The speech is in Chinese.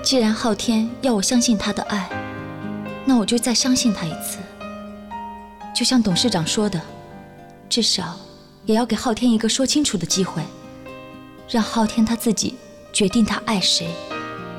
既然昊天要我相信他的爱，那我就再相信他一次。就像董事长说的，至少也要给昊天一个说清楚的机会，让昊天他自己决定他爱谁。